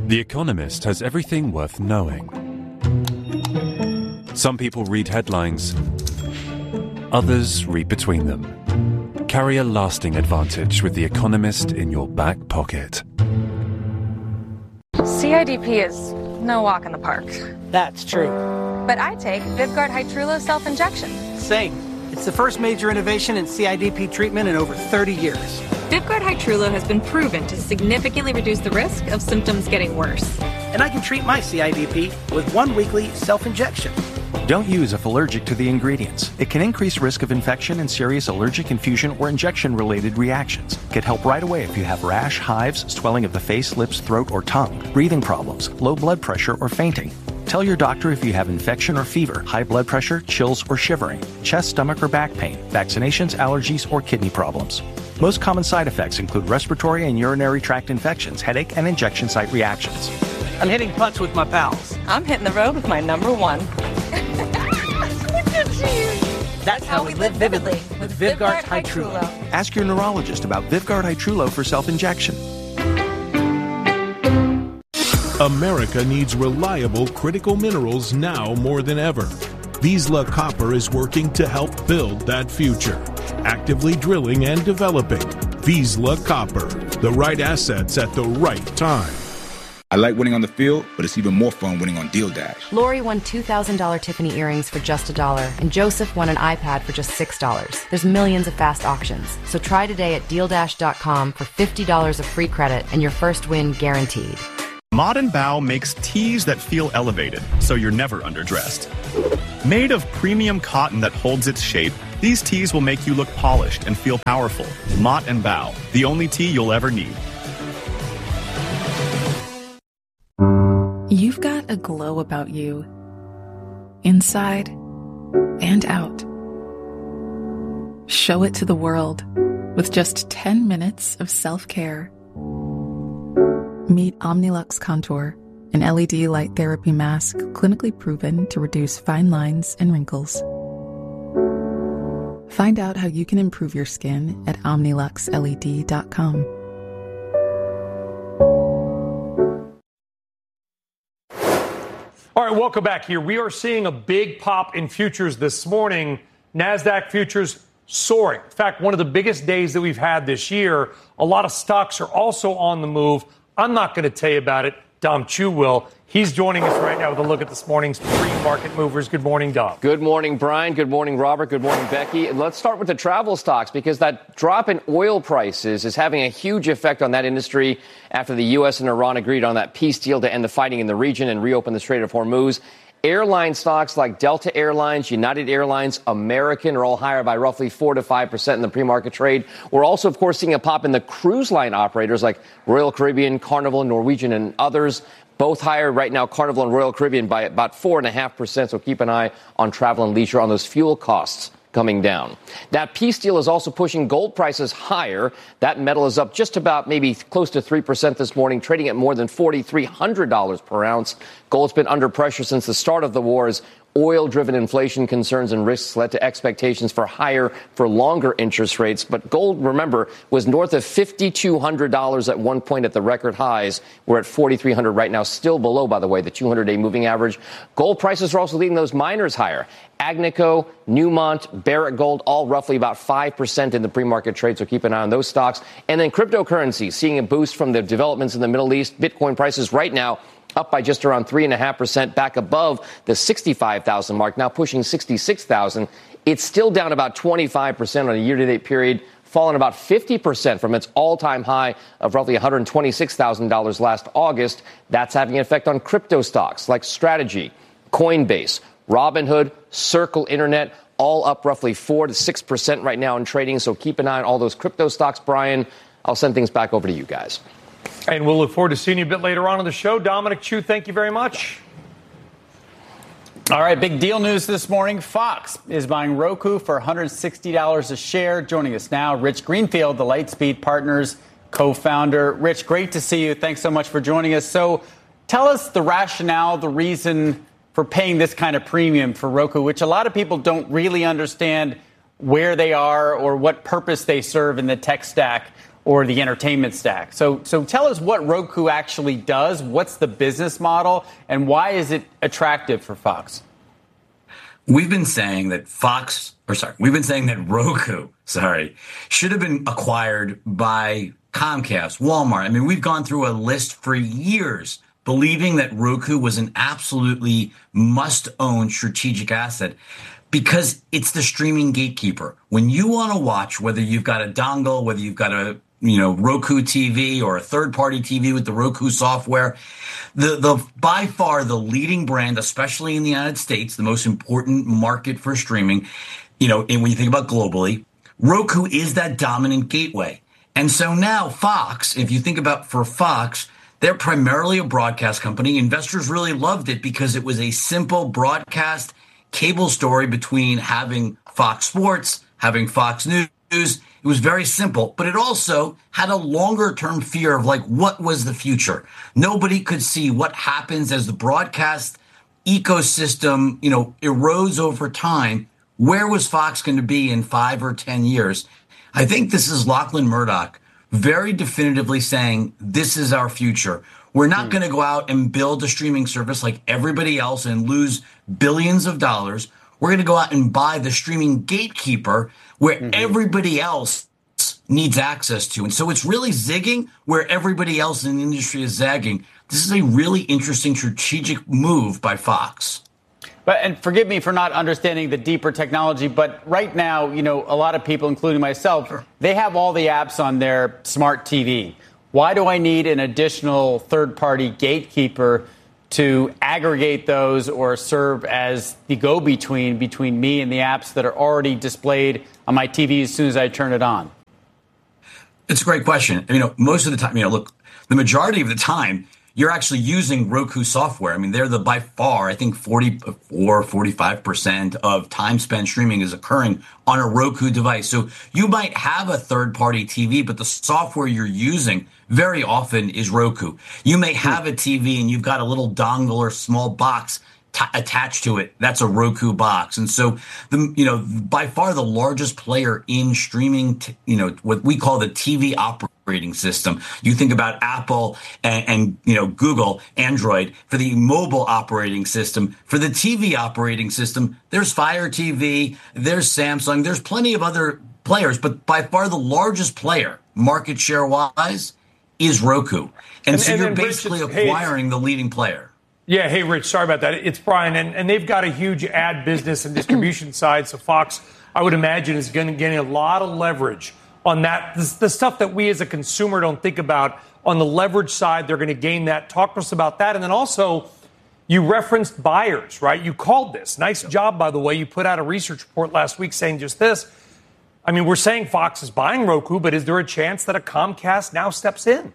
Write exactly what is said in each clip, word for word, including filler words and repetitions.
The Economist has everything worth knowing. Some people read headlines, others read between them. Carry a lasting advantage with The Economist in your back pocket. C I D P is no walk in the park. That's true. But I take Vyvgart Hytrulo self-injection. Same. It's the first major innovation in C I D P treatment in over thirty years. Vyvgart Hytrulo has been proven to significantly reduce the risk of symptoms getting worse. And I can treat my C I D P with one weekly self-injection. Don't use if allergic to the ingredients. It can increase risk of infection and serious allergic infusion or injection-related reactions. Get help right away if you have rash, hives, swelling of the face, lips, throat, or tongue, breathing problems, low blood pressure, or fainting. Tell your doctor if you have infection or fever, high blood pressure, chills, or shivering, chest, stomach, or back pain, vaccinations, allergies, or kidney problems. Most common side effects include respiratory and urinary tract infections, headache, and injection site reactions. I'm hitting putts with my pals. I'm hitting the road with my number one. Look at you. That's how we live vividly with Vyvgart Hytrulo. Ask your neurologist about Vyvgart Hytrulo for self-injection. America needs reliable critical minerals now more than ever. Vizsla Copper is working to help build that future, actively drilling and developing Vizsla Copper, the right assets at the right time. I like winning on the field, but it's even more fun winning on Deal Dash. Lori won two thousand dollars Tiffany earrings for just a dollar, and Joseph won an iPad for just six dollars. There's millions of fast auctions, so try today at deal dash dot com for fifty dollars of free credit and your first win guaranteed. Mod and Bow makes tees that feel elevated, so you're never underdressed. Made of premium cotton that holds its shape, these tees will make you look polished and feel powerful. Mott and Bow, the only tee you'll ever need. You've got a glow about you, inside and out. Show it to the world with just ten minutes of self-care. Meet Omnilux Contour, an L E D light therapy mask clinically proven to reduce fine lines and wrinkles. Find out how you can improve your skin at omnilux L E D dot com. All right, welcome back here. We are seeing a big pop in futures this morning. NASDAQ futures soaring. In fact, one of the biggest days that we've had this year. A lot of stocks are also on the move. I'm not going to tell you about it. Dom Chu will. He's joining us right now with a look at this morning's pre-market movers. Good morning, Dom. Good morning, Brian. Good morning, Robert. Good morning, Becky. And let's start with the travel stocks because that drop in oil prices is having a huge effect on that industry after the U S and Iran agreed on that peace deal to end the fighting in the region and reopen the Strait of Hormuz. Airline stocks like Delta Airlines, United Airlines, American are all higher by roughly four to five percent in the pre-market trade. We're also, of course, seeing a pop in the cruise line operators like Royal Caribbean, Carnival, Norwegian, and others. Both higher right now, Carnival and Royal Caribbean by about four point five percent. So keep an eye on travel and leisure on those fuel costs coming down. That peace deal is also pushing gold prices higher. That metal is up just about maybe close to three percent this morning, trading at more than four thousand three hundred dollars per ounce. Gold's been under pressure since the start of the war as oil-driven inflation concerns and risks led to expectations for higher for longer interest rates. But gold, remember, was north of five thousand two hundred dollars at one point at the record highs. We're at four thousand three hundred dollars right now, still below, by the way, the two hundred day moving average. Gold prices are also leading those miners higher. Agnico, Newmont, Barrick Gold, all roughly about five percent in the pre-market trade, so keep an eye on those stocks. And then cryptocurrency, seeing a boost from the developments in the Middle East. Bitcoin prices right now up by just around three point five percent, back above the sixty-five thousand mark, now pushing sixty-six thousand. It's still down about twenty-five percent on a year-to-date period, fallen about fifty percent from its all-time high of roughly one hundred twenty-six thousand dollars last August. That's having an effect on crypto stocks like Strategy, Coinbase, Robinhood, Circle Internet, all up roughly four to six percent right now in trading. So keep an eye on all those crypto stocks, Brian. I'll send things back over to you guys. And we'll look forward to seeing you a bit later on in the show. Dominic Chu, thank you very much. All right, big deal news this morning. Fox is buying Roku for one hundred sixty dollars a share. Joining us now, Rich Greenfield, the Lightspeed Partners co-founder. Rich, great to see you. Thanks so much for joining us. So tell us the rationale, the reason for paying this kind of premium for Roku, which a lot of people don't really understand where they are or what purpose they serve in the tech stack. or the entertainment stack. So, so tell us what Roku actually does. What's the business model, and why is it attractive for Fox? We've been saying that Fox, or sorry, we've been saying that Roku, sorry, should have been acquired by Comcast, Walmart. I mean, we've gone through a list for years believing that Roku was an absolutely must-own strategic asset because it's the streaming gatekeeper. When you want to watch, whether you've got a dongle, whether you've got a you know Roku T V or a third-party T V with the Roku software, the the by far the leading brand, especially in the United States, the most important market for streaming, you know, and when you think about globally, Roku is that dominant gateway. And so now Fox, if you think about for Fox, they're primarily a broadcast company. Investors really loved it because it was a simple broadcast cable story between having Fox Sports, having Fox News. It was very simple, but it also had a longer term fear of like, what was the future? Nobody could see what happens as the broadcast ecosystem, you know, erodes over time. Where was Fox going to be in five or ten years? I think this is Lachlan Murdoch very definitively saying this is our future. We're not mm. going to go out and build a streaming service like everybody else and lose billions of dollars. We're going to go out and buy the streaming gatekeeper where mm-hmm. everybody else needs access to. And so it's really zigging where everybody else in the industry is zagging. This is a really interesting strategic move by Fox. But, and forgive me for not understanding the deeper technology, but right now, you know, a lot of people, including myself, they have all the apps on their smart T V. Why do I need an additional third-party gatekeeper to aggregate those or serve as the go-between between me and the apps that are already displayed on my T V as soon as I turn it on? It's a great question. You know, most of the time, you know, look, the majority of the time, you're actually using Roku software. I mean, they're the by far, I think forty-four, forty-five percent of time spent streaming is occurring on a Roku device. So you might have a third party T V, but the software you're using very often is Roku. You may have a T V and you've got a little dongle or small box t- attached to it. That's a Roku box. And so the, you know, by far the largest player in streaming, t- you know, what we call the T V operating system. You think about Apple and, and, you know, Google, Android for the mobile operating system. For the T V operating system, there's Fire T V, there's Samsung, there's plenty of other players, but by far the largest player, market share wise, is Roku. And, and so and you're basically Rich, acquiring hey, the leading player. Yeah, hey, Rich, sorry about that. It's Brian, and, and they've got a huge ad business and distribution side, so Fox, I would imagine, is going to get a lot of leverage on that. This, the stuff that we as a consumer don't think about on the leverage side, they're going to gain that. Talk to us about that. And then also, you referenced buyers, right? You called this. Nice job, by the way. You put out a research report last week saying just this. I mean, we're saying Fox is buying Roku, but is there a chance that a Comcast now steps in?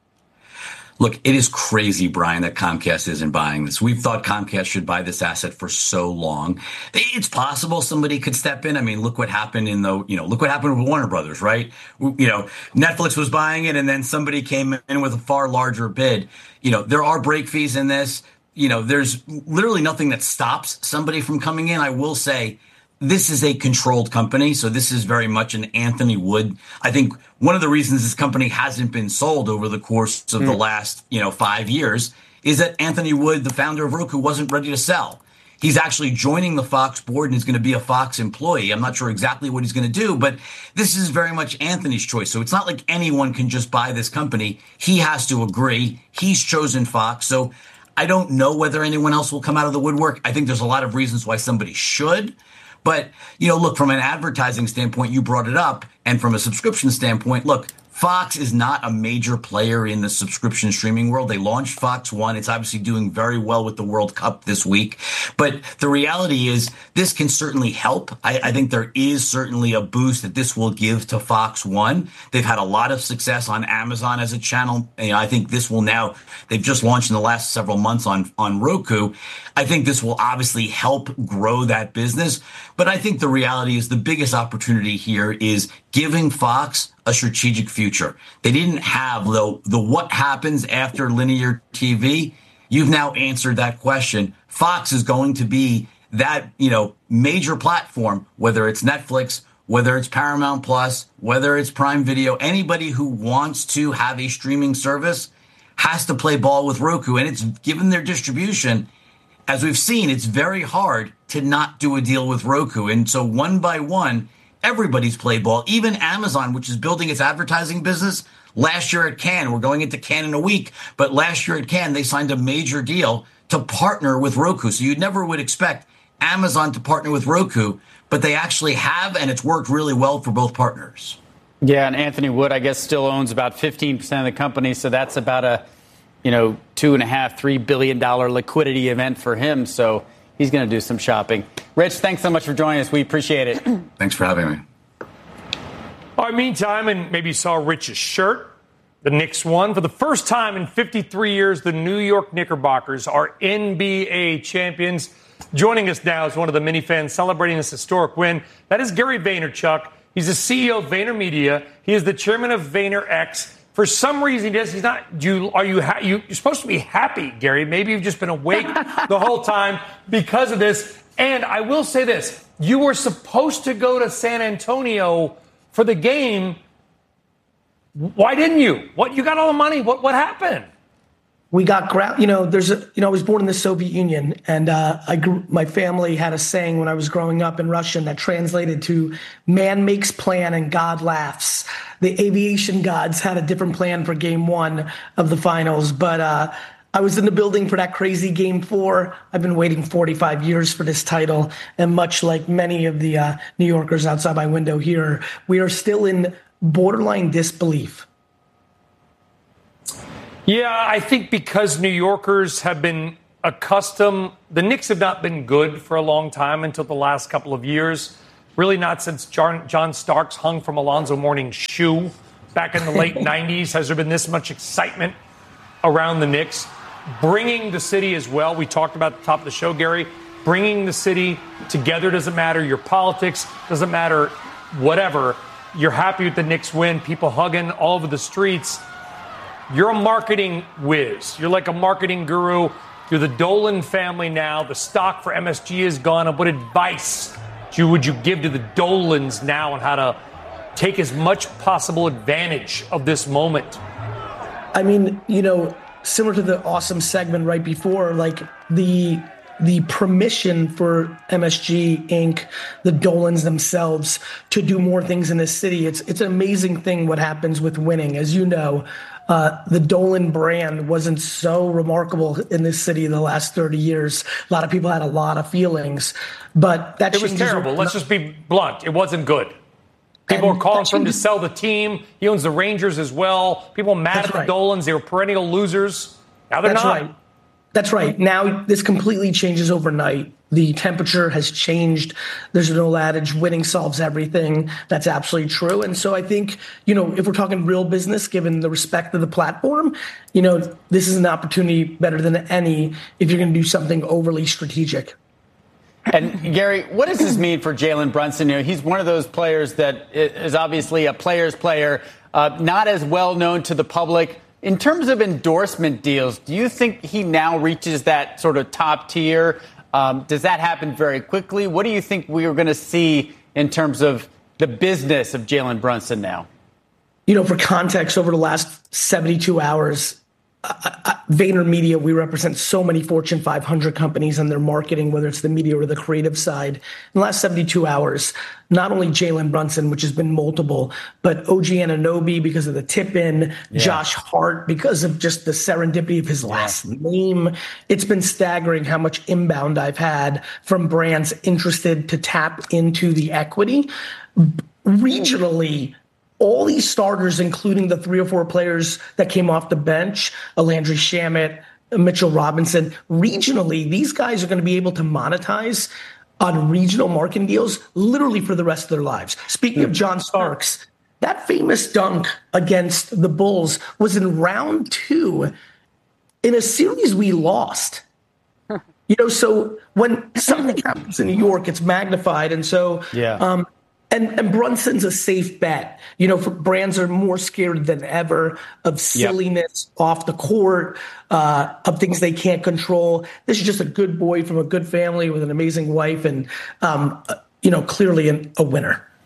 Look, it is crazy, Brian, that Comcast isn't buying this. We've thought Comcast should buy this asset for so long. It's possible somebody could step in. I mean, look what happened in the, you know, look what happened with Warner Brothers, right? You know, Netflix was buying it and then somebody came in with a far larger bid. You know, there are break fees in this. You know, there's literally nothing that stops somebody from coming in. I will say, this is a controlled company, so this is very much an Anthony Wood. I think one of the reasons this company hasn't been sold over the course of mm. the last, you know, five years is that Anthony Wood, the founder of Roku, wasn't ready to sell. He's actually joining the Fox board and is going to be a Fox employee. I'm not sure exactly what he's going to do, but this is very much Anthony's choice. So it's not like anyone can just buy this company. He has to agree. He's chosen Fox. So I don't know whether anyone else will come out of the woodwork. I think there's a lot of reasons why somebody should. But, you know, look, from an advertising standpoint, you brought it up. And from a subscription standpoint, look, Fox is not a major player in the subscription streaming world. They launched Fox One. It's obviously doing very well with the World Cup this week. But the reality is this can certainly help. I, I think there is certainly a boost that this will give to Fox One. They've had a lot of success on Amazon as a channel. And I think this will now, they've just launched in the last several months on, on Roku. I think this will obviously help grow that business. But I think the reality is the biggest opportunity here is giving Fox a strategic future. They didn't have the, the what happens after linear T V. You've now answered that question. Fox is going to be that, you know, major platform, whether it's Netflix, whether it's Paramount Plus, whether it's Prime Video, anybody who wants to have a streaming service has to play ball with Roku. And it's given their distribution. As we've seen, it's very hard to not do a deal with Roku. And so one by one, everybody's played ball. Even Amazon, which is building its advertising business, last year at Cannes, we're going into Cannes in a week, but last year at Cannes, they signed a major deal to partner with Roku. So you never would expect Amazon to partner with Roku, but they actually have, and it's worked really well for both partners. Yeah, and Anthony Wood, I guess, still owns about fifteen percent of the company, so that's about a, you know, two and a half, three billion dollar liquidity event for him. So he's going to do some shopping. Rich, thanks so much for joining us. We appreciate it. Thanks for having me. All right, meantime, and maybe you saw Rich's shirt. The Knicks won. For the first time in fifty-three years, the New York Knickerbockers are N B A champions. Joining us now is one of the many fans celebrating this historic win. That is Gary Vaynerchuk. He's the C E O of VaynerMedia. He is the chairman of VaynerX. For some reason, he does. He's not. You are you, ha- you? You're supposed to be happy, Gary. Maybe you've just been awake the whole time because of this. And I will say this: you were supposed to go to San Antonio for the game. Why didn't you? What you got all the money? What what happened? We got ground. You know, there's a. You know, I was born in the Soviet Union, and uh, I grew. My family had a saying when I was growing up in Russian that translated to "Man makes plan and God laughs." The aviation gods had a different plan for Game One of the finals, but uh, I was in the building for that crazy Game Four. I've been waiting forty-five years for this title, and much like many of the uh, New Yorkers outside my window here, we are still in borderline disbelief. Yeah, I think because New Yorkers have been accustomed, the Knicks have not been good for a long time until the last couple of years. Really not since John, John Starks hung from Alonzo Mourning's shoe back in the late nineties. Has there been this much excitement around the Knicks? Bringing the city as well. We talked about at the top of the show, Gary. Bringing the city together doesn't matter. Your politics doesn't matter. Whatever. You're happy with the Knicks win. People hugging all over the streets. You're a marketing whiz. You're like a marketing guru. You're the Dolan family now. The stock for M S G is gone. And what advice would you give to the Dolans now on how to take as much possible advantage of this moment? I mean, you know, similar to the awesome segment right before, like the the permission for M S G Incorporated, the Dolans themselves, to do more things in this city. It's it's an amazing thing what happens with winning. As you know, uh, the Dolan brand wasn't so remarkable in this city in the last thirty years. A lot of people had a lot of feelings, but that it was terrible. Let's just be blunt. It wasn't good. People were calling for him to sell the team. He owns the Rangers as well. People mad at the Dolans. They were perennial losers. Now they're That's not. Right. That's right. Now this completely changes overnight. The temperature has changed. There's an old adage, winning solves everything. That's absolutely true. And so I think, you know, if we're talking real business, given the respect of the platform, you know, this is an opportunity better than any if you're going to do something overly strategic. And Gary, what does this mean for Jalen Brunson? You know, he's one of those players that is obviously a player's player, uh, not as well known to the public. In terms of endorsement deals, do you think he now reaches that sort of top tier? Um, does that happen very quickly? What do you think we are going to see in terms of the business of Jalen Brunson now? You know, for context, over the last seventy-two hours, Uh, uh, VaynerMedia, we represent so many Fortune five hundred companies and their marketing, whether it's the media or the creative side. In the last seventy-two hours, not only Jalen Brunson, which has been multiple, but O G Anunoby because of the tip-in, yeah. Josh Hart because of just the serendipity of his last yeah. name. It's been staggering how much inbound I've had from brands interested to tap into the equity. Regionally, all these starters, including the three or four players that came off the bench, Landry Shamet, Mitchell Robinson, regionally, these guys are going to be able to monetize on regional marketing deals literally for the rest of their lives. Speaking of John Starks, that famous dunk against the Bulls was in round two in a series we lost. You know, so when something happens in New York, it's magnified. And so, yeah. um, And, and Brunson's a safe bet. You know, for brands are more scared than ever of silliness yep. off the court, uh, of things they can't control. This is just a good boy from a good family with an amazing wife and, um, you know, clearly an, a winner.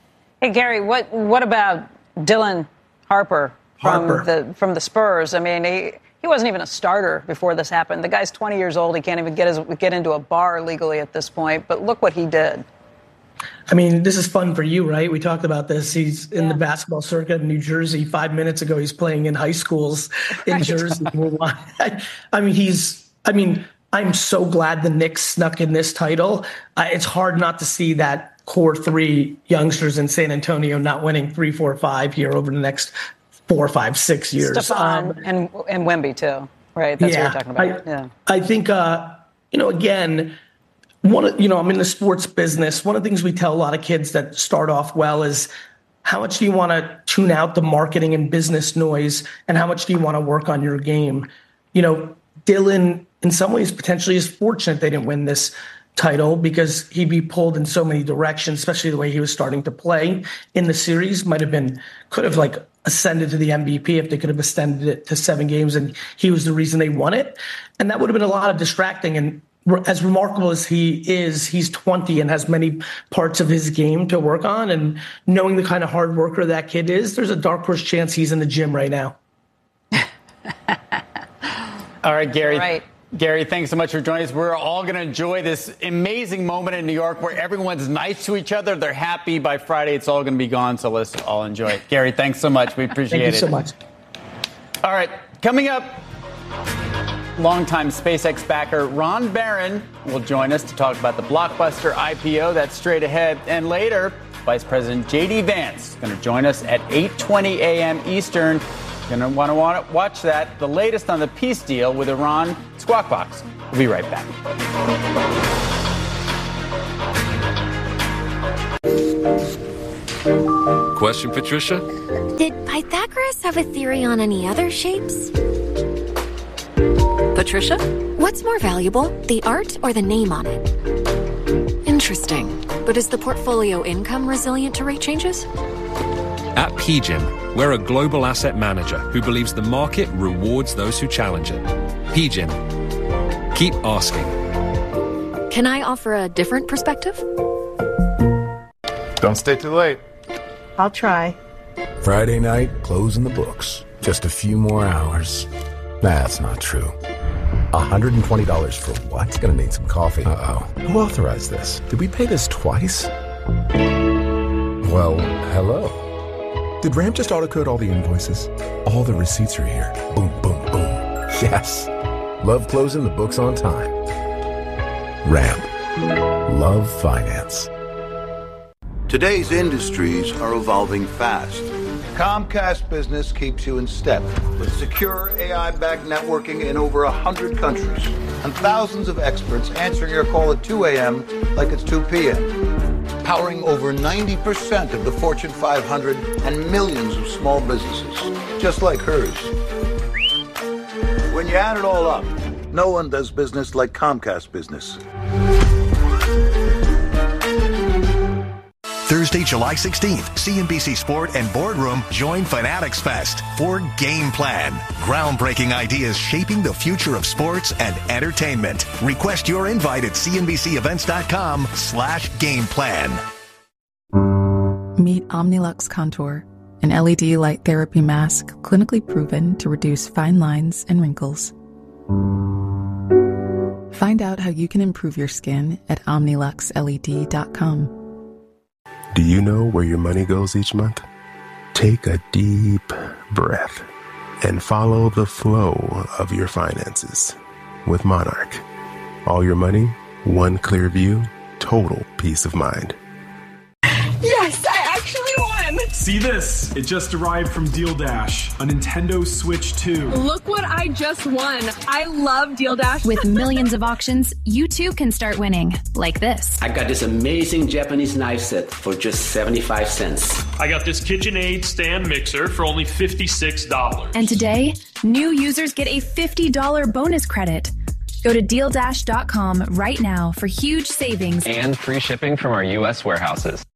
Hey, Gary, what what about Dylan Harper from Harper. the from the Spurs? I mean, he, he wasn't even a starter before this happened. The guy's twenty years old. He can't even get his, get into a bar legally at this point. But look what he did. I mean, this is fun for you, right? We talked about this. He's in yeah. the basketball circuit in New Jersey. Five minutes ago, he's playing in high schools in right. Jersey. I mean, he's, I mean, I'm so glad the Knicks snuck in this title. Uh, it's hard not to see that core three youngsters in San Antonio not winning three, four, five here over the next four, five, six years. Stephon um, and and Wemby too, right? That's yeah, what you're talking about. I, yeah, I think uh, you know. Again, one of, you know, I'm in the sports business. One of the things we tell a lot of kids that start off well is how much do you want to tune out the marketing and business noise, and how much do you want to work on your game? You know, Dylan, in some ways, potentially is fortunate they didn't win this title because he'd be pulled in so many directions, especially the way he was starting to play in the series. Might have been, could have like ascended to the M V P if they could have extended it to seven games and he was the reason they won it. And that would have been a lot of distracting. And as remarkable as he is, he's twenty and has many parts of his game to work on. And knowing the kind of hard worker that kid is, there's a dark horse chance he's in the gym right now. All right, Gary. All right. Gary, thanks so much for joining us. We're all going to enjoy this amazing moment in New York where everyone's nice to each other. They're happy. By Friday, it's all going to be gone, so let's all enjoy it. Gary, thanks so much. We appreciate it. Thank you so much. All right, coming up, longtime SpaceX backer Ron Barron will join us to talk about the blockbuster I P O. That's straight ahead. And later, Vice President J D Vance is going to join us at eight twenty a.m. Eastern. You're going to want to want to watch that. The latest on the peace deal with Iran. Squawk Box. We'll be right back. Question, Patricia? Did Pythagoras have a theory on any other shapes? Patricia? What's more valuable, the art or the name on it? Interesting. But is the portfolio income resilient to rate changes? At P G I M, we're a global asset manager who believes the market rewards those who challenge it. P G I M. Keep asking. Can I offer a different perspective? Don't stay too late. I'll try. Friday night, closing the books. Just a few more hours. That's not true. one hundred twenty dollars for what? Gonna need some coffee. Uh-oh. Who authorized this? Did we pay this twice? Well, hello. Did Ramp just auto-code all the invoices? All the receipts are here. Boom, boom, boom. Yes. Love closing the books on time. Ramp. Love finance. Today's industries are evolving fast. Comcast Business keeps you in step with secure A I-backed networking in over one hundred countries and thousands of experts answering your call at two a.m. like it's two p.m. Powering over ninety percent of the Fortune five hundred and millions of small businesses, just like hers. When you add it all up, no one does business like Comcast Business. Thursday, July sixteenth, C N B C Sport and Boardroom join Fanatics Fest for Game Plan. Groundbreaking ideas shaping the future of sports and entertainment. Request your invite at C N B C events dot com slash game plan. Meet Omnilux Contour, an L E D light therapy mask clinically proven to reduce fine lines and wrinkles. Find out how you can improve your skin at omnilux L E D dot com. Do you know where your money goes each month? Take a deep breath and follow the flow of your finances with Monarch. All your money, one clear view, total peace of mind. Yes, I actually won! See this? It just arrived from Deal Dash, a Nintendo Switch two. Look what I just won. I love Deal Dash. With millions of auctions, you too can start winning, like this. I got this amazing Japanese knife set for just seventy-five cents. I got this KitchenAid stand mixer for only fifty-six dollars. And today, new users get a fifty dollars bonus credit. Go to deal dash dot com right now for huge savings and free shipping from our U S warehouses.